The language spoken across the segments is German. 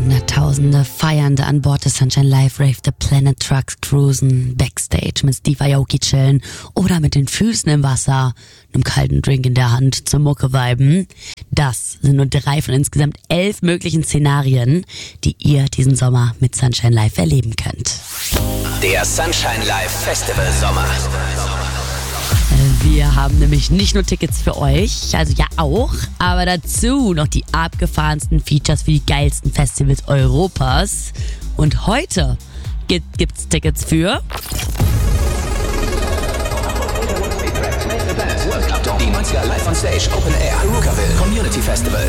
Hunderttausende Feiernde an Bord des Sunshine Live Rave The Planet Trucks cruisen, Backstage mit Steve Aoki chillen oder mit den Füßen im Wasser, einem kalten Drink in der Hand zur Mucke viben. Das sind nur 3 von insgesamt 11 möglichen Szenarien, die ihr diesen Sommer mit Sunshine Live erleben könnt. Der Sunshine Live Festival Sommer. Wir haben nämlich nicht nur Tickets für euch, also ja auch, aber dazu noch die abgefahrensten Features für die geilsten Festivals Europas. Und heute gibt's Tickets für Die 90er Live on Stage Open Air Rookerville Community Festival.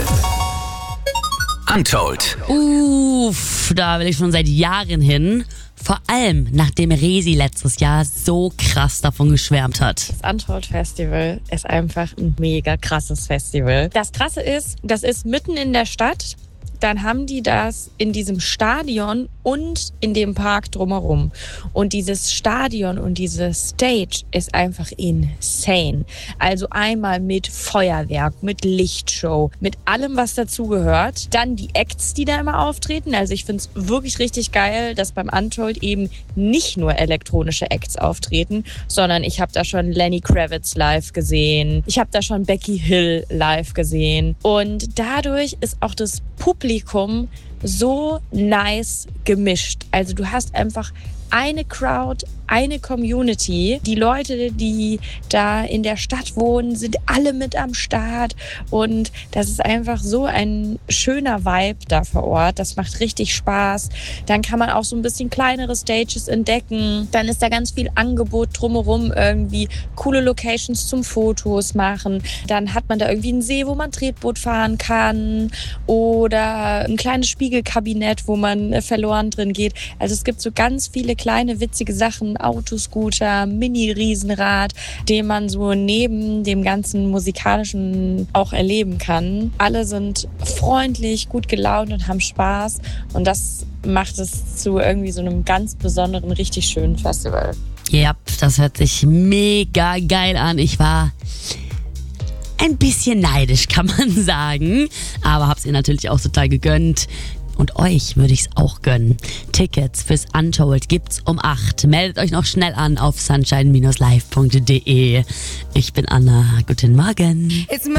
Untold. Da will ich schon seit Jahren hin. Vor allem, nachdem Resi letztes Jahr so krass davon geschwärmt hat. Das Untold Festival ist einfach ein mega krasses Festival. Das Krasse ist, das ist mitten in der Stadt. Dann haben die das in diesem Stadion und in dem Park drumherum. Und dieses Stadion und diese Stage ist einfach insane. Also einmal mit Feuerwerk, mit Lichtshow, mit allem, was dazugehört. Dann die Acts, die da immer auftreten. Also ich finde es wirklich richtig geil, dass beim Untold eben nicht nur elektronische Acts auftreten, sondern ich habe da schon Lenny Kravitz live gesehen. Ich habe da schon Becky Hill live gesehen. Und dadurch ist auch das Publikum so nice gemischt. Also du hast einfach eine Crowd, eine Community. Die Leute, die da in der Stadt wohnen, sind alle mit am Start. Und das ist einfach so ein schöner Vibe da vor Ort. Das macht richtig Spaß. Dann kann man auch so ein bisschen kleinere Stages entdecken. Dann ist da ganz viel Angebot drumherum, irgendwie coole Locations zum Fotos machen. Dann hat man da irgendwie einen See, wo man Tretboot fahren kann. Oder ein kleines Spiegelkabinett, wo man verloren drin geht. Also es gibt so ganz viele kleine witzige Sachen, Autoscooter, Mini-Riesenrad, den man so neben dem ganzen Musikalischen auch erleben kann. Alle sind freundlich, gut gelaunt und haben Spaß. Und das macht es zu irgendwie so einem ganz besonderen, richtig schönen Festival. Ja, das hört sich mega geil an. Ich war ein bisschen neidisch, kann man sagen. Aber hab's ihr natürlich auch total gegönnt. Und euch würde ich es auch gönnen. Tickets fürs Untold gibt's um 8. Meldet euch noch schnell an auf sunshine-live.de. Ich bin Anna. Guten Morgen.